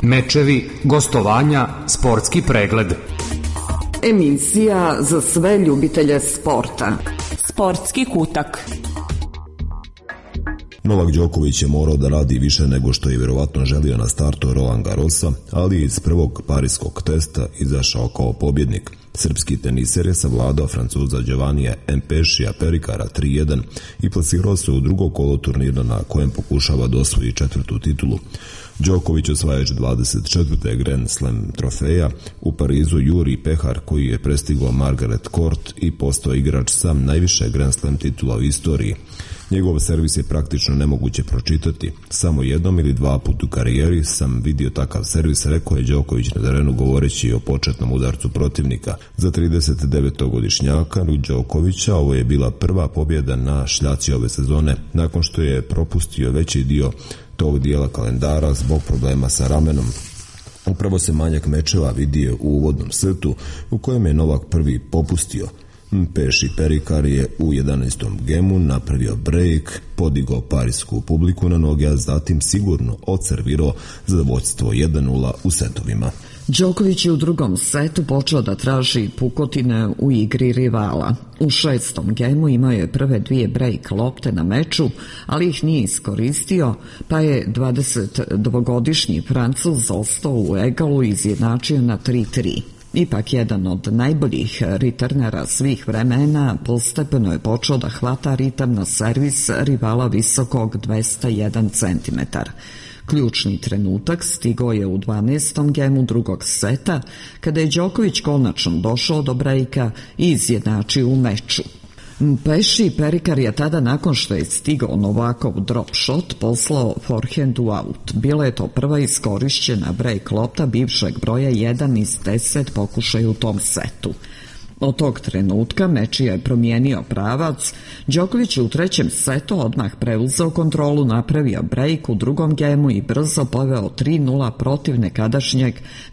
Mečevi, gostovanja, sportski pregled. Emisija za sve ljubitelje sporta. Sportski kutak. Novak Đoković je morao da radi više nego što je vjerovatno želio na startu Roland Garrosa, ali iz prvog parijskog testa izašao kao pobjednik. Srpski teniser je savladao Francuza Giovannija Mpešija Perikara 3-1 i plasirao se u drugo kolo turnira na kojem pokušava da osvoji četvrtu titulu. Đoković, osvajač 24. Grand Slam trofeja, u Parizu juri pehar koji je prestigao Margaret Court i postao igrač sam najviše Grand Slam titula u istoriji. Njegov servis je praktično nemoguće pročitati. Samo jednom ili dva puta u karijeri sam vidio takav servis, rekao je Đoković na terenu govoreći o početnom udarcu protivnika. Za 39-godišnjaka Đokovića ovo je bila prva pobjeda na šljaci ove sezone, nakon što je propustio veći dio tog dijela kalendara zbog problema sa ramenom. Upravo se manjak mečeva vidio u uvodnom setu u kojem je Novak prvi popustio. Mpeši Perikar je u 11. gemu napravio break, podigao parijsku publiku na noge, a zatim sigurno odservirao zadovoljstvo 1-0 u setovima. Đoković je u drugom setu počeo da traži pukotine u igri rivala. U 6. gemu imao je prve dvije break lopte na meču, ali ih nije iskoristio, pa je 22-godišnji Francuz ostao u egalu i izjednačio na 3-3. Ipak jedan od najboljih riternera svih vremena postepeno je počeo da hvata ritam na servis rivala visokog 201 cm. Ključni trenutak stigao je u 12. gemu drugog seta, kada je Đoković konačno došao do brejka i izjednačio u meču. Mpeši Perikar je tada, nakon što je stigao Novakov drop shot, poslao forehand u aut. Bila je to prva iskorišćena break lopta bivšeg broja 1 iz 10 pokušaja u tom setu. Od tog trenutka mečija je promijenio pravac. Đoković je u trećem setu odmah preuzeo kontrolu, napravio break u drugom gemu i brzo poveo 3-0 protiv nekadašnjeg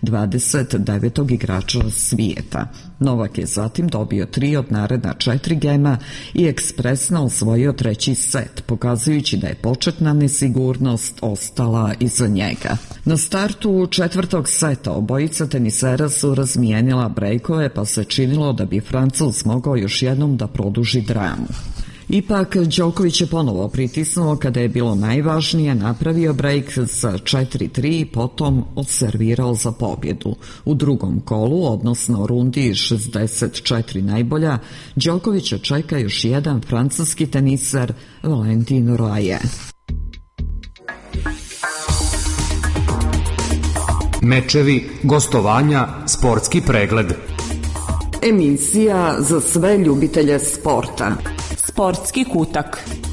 29. igrača svijeta. Novak je zatim dobio 3 od naredna 4 gema i ekspresno osvojio treći set, pokazujući da je početna nesigurnost ostala iza njega. Na startu četvrtog seta obojica tenisera su razmijenila brejkove, pa se činilo da bi Francuz mogao još jednom da produži dramu. Ipak, Đoković je ponovo pritisnuo kada je bilo najvažnije, napravio break sa 4-3 i potom odservirao za pobjedu. U drugom kolu, odnosno rundi 64 najbolja, Đokovića čeka još jedan francuski teniser, Valentin Royer. Mečevi, gostovanja, sportski pregled. Emisija za sve ljubitelje sporta. Sportski kutak.